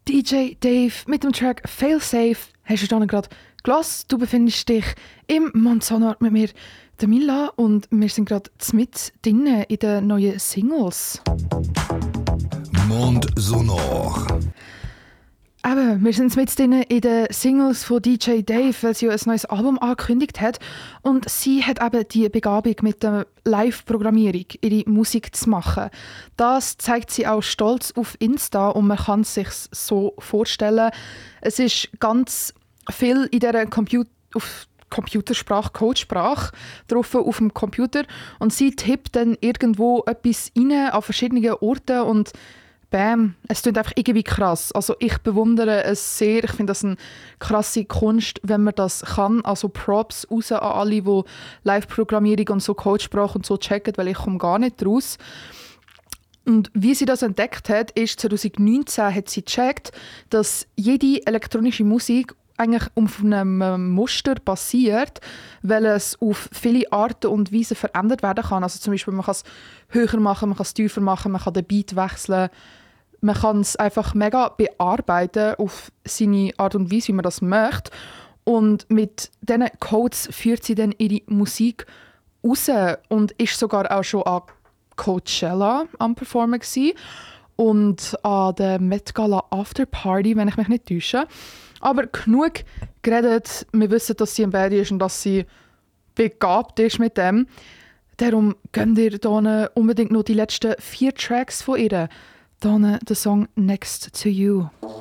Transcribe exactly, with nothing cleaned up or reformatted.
D J Dave mit dem Track Failsafe hast du dann gerade gehört. Du befindest dich im Mond Sonor mit mir, der Mila, und wir sind gerade mit drinnen in den neuen Singles. Mond Sonor. Eben, wir sind mit drinnen in den Singles von D J Dave, weil sie ja ein neues Album angekündigt hat. Und sie hat eben die Begabung mit der Live-Programmierung, ihre Musik zu machen. Das zeigt sie auch stolz auf Insta und man kann es sich so vorstellen. Es ist ganz viel in dieser Computer auf Computersprache, Codesprache drauf auf dem Computer, und sie tippt dann irgendwo etwas rein an verschiedenen Orten und bam, es klingt einfach irgendwie krass. Also ich bewundere es sehr. Ich finde das eine krasse Kunst, wenn man das kann. Also Props raus an alle, die Live-Programmierung und so Codesprache und so checken, weil ich komme gar nicht raus. Und wie sie das entdeckt hat, ist zwanzig neunzehn hat sie gecheckt, dass jede elektronische Musik eigentlich auf einem Muster basiert, weil es auf viele Arten und Weisen verändert werden kann. Also zum Beispiel, man kann es höher machen, man kann es tiefer machen, man kann den Beat wechseln. Man kann es einfach mega bearbeiten auf seine Art und Weise, wie man das möchte. Und mit diesen Codes führt sie dann ihre Musik raus und ist sogar auch schon an Coachella am Performen gewesen und an der Met Gala Afterparty, wenn ich mich nicht täusche. Aber genug geredet. Wir wissen, dass sie ein Baddie ist und dass sie begabt ist mit dem. Darum gönnt ihr hier unbedingt noch die letzten vier Tracks von ihr. Hier der Song «Next to You».